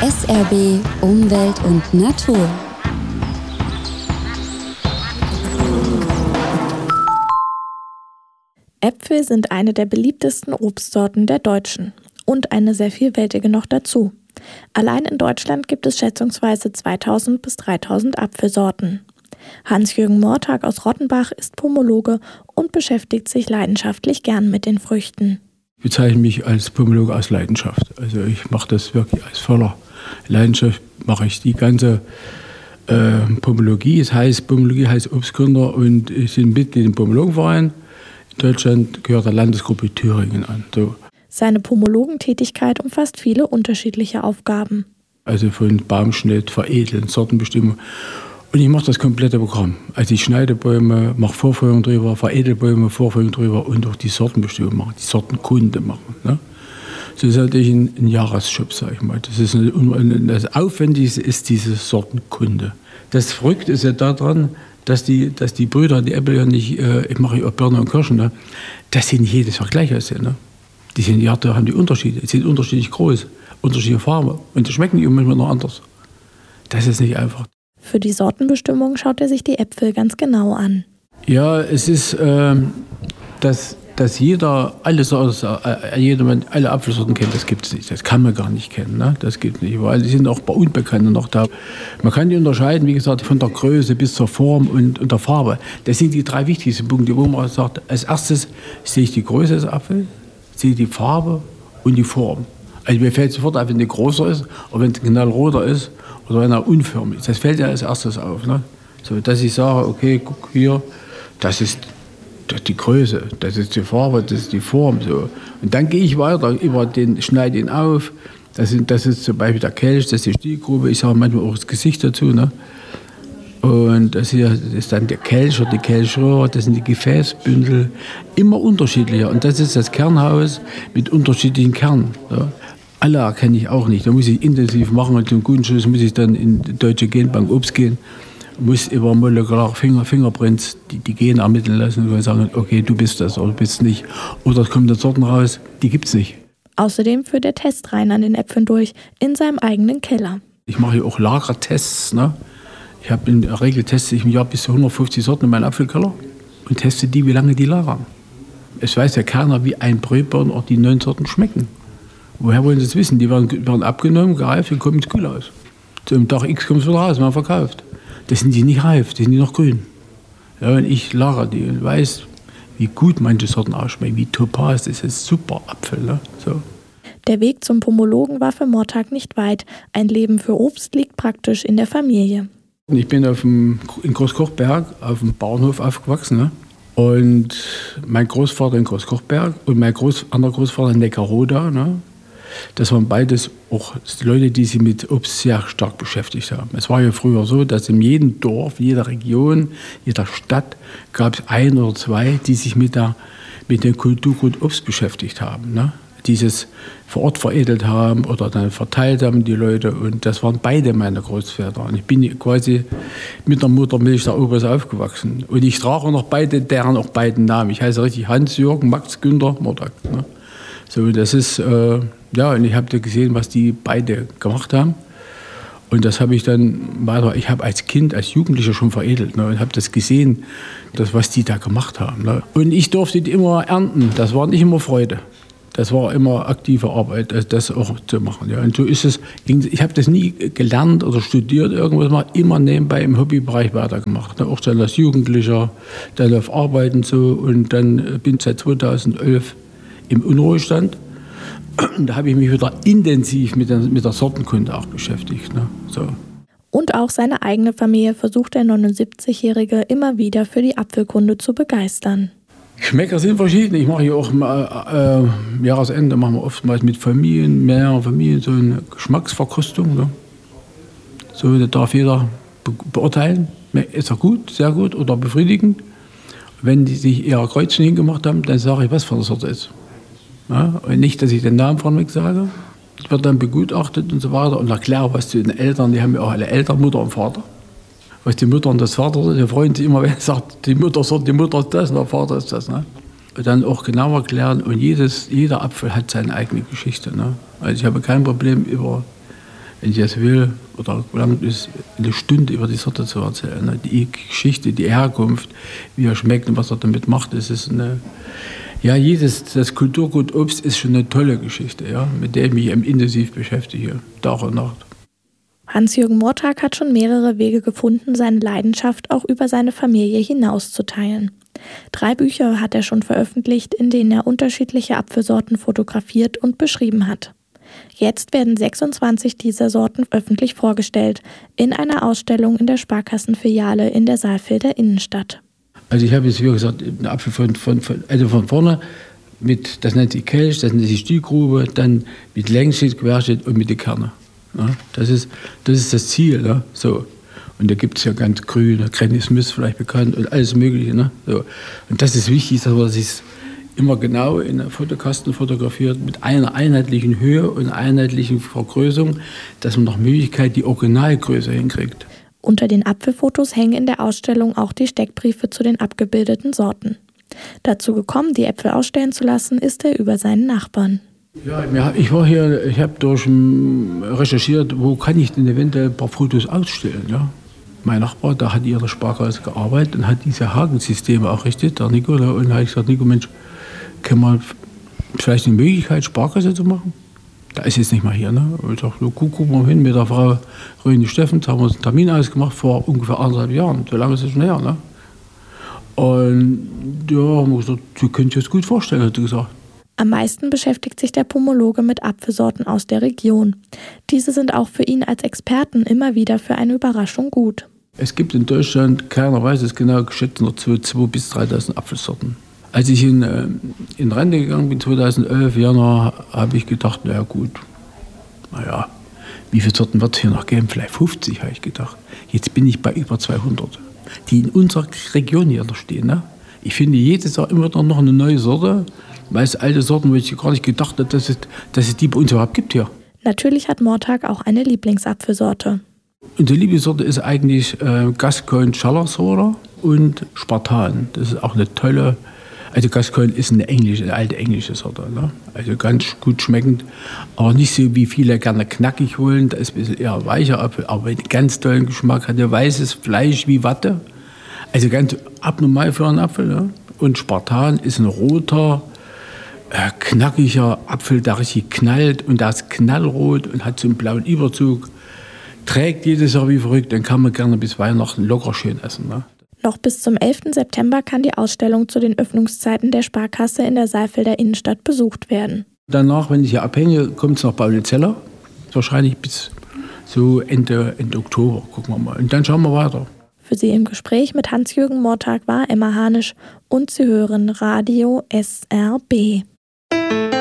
SRB Umwelt und Natur. Äpfel sind eine der beliebtesten Obstsorten der Deutschen und eine sehr vielfältige noch dazu. Allein in Deutschland gibt es schätzungsweise 2000 bis 3000 Apfelsorten. Hans-Jürgen Mortag aus Rottenbach ist Pomologe und beschäftigt sich leidenschaftlich gern mit den Früchten. Ich bezeichne mich als Pomologe aus Leidenschaft. Also ich mache das wirklich aus voller Leidenschaft, mache ich die ganze Pomologie. Pomologie heißt Obstgründer und ich bin Mitglied im Pomologenverein. In Deutschland gehört der Landesgruppe Thüringen an. So. Seine Pomologentätigkeit umfasst viele unterschiedliche Aufgaben. Also von Baumschnitt, Veredeln, Sortenbestimmung. Und ich mache das komplette Programm. Also ich schneide Bäume, mache Vorfeuerung drüber, veredel Bäume, Vorfeuerung drüber und auch die Sortenbestimmung machen, die Sortenkunde machen. Ne? Das ist natürlich ein Jahresjob, sage ich mal. Das Aufwendigste ist diese Sortenkunde. Das Verrückte ist ja daran, dass die Brüder, die Äpfel ja nicht, ich mache ja auch Birnen und Kirschen, ne? Dass sie nicht jedes Jahr gleich aussehen. Ne? Da haben die Unterschiede, die sind unterschiedlich groß, unterschiedliche Farben und die schmecken die manchmal noch anders. Das ist nicht einfach. Für die Sortenbestimmung schaut er sich die Äpfel ganz genau an. Ja, es ist, dass jeder alle Apfelsorten kennt, das gibt es nicht. Das kann man gar nicht kennen. Ne? Das gibt es nicht, weil die sind auch bei Unbekannten noch da. Man kann die unterscheiden, wie gesagt, von der Größe bis zur Form und der Farbe. Das sind die 3 wichtigsten Punkte, wo man sagt, als erstes sehe ich die Größe des Apfels, sehe die Farbe und die Form. Also mir fällt sofort auf, wenn der größer ist oder wenn es knallroter ist oder wenn er unförmig ist. Das fällt ja als erstes auf. Ne? So, dass ich sage, okay, guck hier, das ist die Größe, das ist die Farbe, das ist die Form. So. Und dann gehe ich weiter, schneide ihn auf. Das ist zum Beispiel der Kelch, das ist die Stielgrube. Ich sage manchmal auch das Gesicht dazu. Ne? Und das hier ist dann der Kelch oder die Kelchröhre, das sind die Gefäßbündel. Immer unterschiedlicher. Und das ist das Kernhaus mit unterschiedlichen Kernen. So. Alle erkenne ich auch nicht. Da muss ich intensiv machen und zum guten Schluss muss ich dann in die Deutsche Genbank Obst gehen. Muss über molekulare Fingerprints die Gene ermitteln lassen und sagen, okay, du bist das oder du bist nicht. Oder es kommen da Sorten raus, die gibt es nicht. Außerdem führt er Testreihen an den Äpfeln durch, in seinem eigenen Keller. Ich mache hier auch Lagertests. Ne? Ich habe in der Regel teste ich im Jahr bis zu 150 Sorten in meinem Apfelkeller und teste die, wie lange die lagern. Es weiß ja keiner, wie ein Brötbaum auch die 9 Sorten schmecken. Woher wollen Sie das wissen? Die werden abgenommen, gereift und kommen ins Kühlhaus. Zum Tag X kommt es wieder raus, man verkauft. Das sind die nicht reif, die sind die noch grün. Ja, und ich lagere die und weiß, wie gut manche Sorten ausschmecken, wie Topaz, das ist super Apfel. Ne? So. Der Weg zum Pomologen war für Mortag nicht weit. Ein Leben für Obst liegt praktisch in der Familie. Ich bin in Großkochberg auf dem Bauernhof aufgewachsen. Ne? Und mein Großvater in Großkochberg und mein anderer Großvater in Neckarroda. Ne? Das waren beides auch Leute, die sich mit Obst sehr stark beschäftigt haben. Es war ja früher so, dass in jedem Dorf, jeder Region, jeder Stadt gab es 1 oder 2, die sich mit dem Kulturgut Obst beschäftigt haben. Ne? Dieses vor Ort veredelt haben oder dann verteilt haben die Leute. Und das waren beide meine Großväter. Und ich bin quasi mit der Muttermilch der Opas aufgewachsen. Und ich trage noch deren auch beiden Namen. Ich heiße richtig Hans-Jürgen, Max Günther, Mortag. Ne? So, das ist, und ich habe da gesehen, was die beide gemacht haben. Und das habe ich dann weiter, ich habe als Kind, als Jugendlicher schon veredelt. Ne, und habe das gesehen, was die da gemacht haben. Ne. Und ich durfte die immer ernten. Das war nicht immer Freude. Das war immer aktive Arbeit, das auch zu machen. Ja. Und so ist es. Ich habe das nie gelernt oder studiert, irgendwas mal immer nebenbei im Hobbybereich weitergemacht. Ne. Auch dann als Jugendlicher, dann auf Arbeiten so. Und dann bin ich seit 2011 im Unruhestand. Da habe ich mich wieder intensiv mit der Sortenkunde auch beschäftigt. Ne? So. Und auch seine eigene Familie versucht der 79-Jährige immer wieder für die Apfelkunde zu begeistern. Geschmäcker sind verschieden. Ich mache hier auch Jahresende machen wir oftmals mit mehreren Familien so eine Geschmacksverkostung. Ne? So, da darf jeder beurteilen, ist er gut, sehr gut oder befriedigend. Wenn die sich eher Kreuzchen hingemacht haben, dann sage ich, was für eine Sorte ist. Ja, und nicht, dass ich den Namen von mir sage. Das wird dann begutachtet und so weiter und erkläre, was zu den Eltern, die haben ja auch alle Eltern, Mutter und Vater. Was die Mutter und das Vater sind, die freuen sich immer, wenn er sagt, die Mutter ist das und der Vater ist das. Ne? Und dann auch genau erklären und jeder Apfel hat seine eigene Geschichte. Ne? Also ich habe kein Problem, über wenn ich das will, oder lang ist, eine Stunde über die Sorte zu erzählen. Ne? Die Geschichte, die Herkunft, wie er schmeckt und was er damit macht, das ist eine. Ja, das Kulturgut Obst ist schon eine tolle Geschichte, ja, mit der ich mich intensiv beschäftige, Tag und Nacht. Hans-Jürgen Mortag hat schon mehrere Wege gefunden, seine Leidenschaft auch über seine Familie hinaus zu teilen. 3 Bücher hat er schon veröffentlicht, in denen er unterschiedliche Apfelsorten fotografiert und beschrieben hat. Jetzt werden 26 dieser Sorten öffentlich vorgestellt, in einer Ausstellung in der Sparkassenfiliale in der Saalfelder Innenstadt. Also ich habe jetzt, wie gesagt, einen Apfel von vorne, das nennt sich Kelch, das nennt sich Stielgrube, dann mit Längsschnitt, Querschnitt und mit den Kerne. Ja, das ist das Ziel. Ne? So. Und da gibt es ja ganz grün, Granny Smith vielleicht bekannt und alles Mögliche. Ne? So. Und das ist wichtig, dass man sich immer genau in einem Fotokasten fotografiert mit einer einheitlichen Höhe und einheitlichen Vergrößerung, dass man nach Möglichkeit die Originalgröße hinkriegt. Unter den Apfelfotos hängen in der Ausstellung auch die Steckbriefe zu den abgebildeten Sorten. Dazu gekommen, die Äpfel ausstellen zu lassen, ist er über seinen Nachbarn. Ja, ich habe recherchiert, wo kann ich denn eventuell ein paar Fotos ausstellen. Ja? Mein Nachbar, der hat in der Sparkasse gearbeitet und hat diese Hagensysteme errichtet, der Nicola. Und da habe ich gesagt, Nico, Mensch, kann man vielleicht eine Möglichkeit, Sparkasse zu machen? Da ist jetzt nicht mal hier. Ne? Und ich dachte, so, gucken wir hin mit der Frau Röni Steffens, haben wir uns einen Termin ausgemacht vor ungefähr 1,5 Jahren. So lange ist es schon her. Ne? Und ja, haben wir gesagt, Sie können sich das gut vorstellen, hat sie gesagt. Am meisten beschäftigt sich der Pomologe mit Apfelsorten aus der Region. Diese sind auch für ihn als Experten immer wieder für eine Überraschung gut. Es gibt in Deutschland, keiner weiß es genau, geschätzt noch 2.000 bis 3.000 Apfelsorten. Als ich in Rente gegangen bin, 2011, Januar, habe ich gedacht, naja gut, wie viele Sorten wird es hier noch geben? Vielleicht 50, habe ich gedacht. Jetzt bin ich bei über 200, die in unserer Region hier noch stehen. Ne? Ich finde jedes Jahr immer noch eine neue Sorte, weil es alte Sorten, wo ich gar nicht gedacht habe, dass es die bei uns überhaupt gibt hier. Natürlich hat Mortag auch eine Lieblingsapfelsorte. Unsere Lieblingssorte ist eigentlich Gascoigne Challersorte und Spartan. Das ist auch eine tolle. Also Gascoigne ist eine alte englische Sorte. Ne? Also ganz gut schmeckend, aber nicht so wie viele gerne knackig wollen. Da ist ein bisschen eher weicher Apfel, aber einen ganz tollen Geschmack. Hat ein weißes Fleisch wie Watte. Also ganz abnormal für einen Apfel. Ne? Und Spartan ist ein roter, knackiger Apfel, der richtig knallt und der ist knallrot und hat so einen blauen Überzug. Trägt jedes Jahr wie verrückt, dann kann man gerne bis Weihnachten locker schön essen. Ne? Noch bis zum 11. September kann die Ausstellung zu den Öffnungszeiten der Sparkasse in der Saalfelder Innenstadt besucht werden. Danach, wenn ich hier abhänge, kommt es nach Baulizeller. Wahrscheinlich bis so Ende Oktober, gucken wir mal. Und dann schauen wir weiter. Für Sie im Gespräch mit Hans-Jürgen Mortag war Emma Hanisch und Sie hören Radio SRB.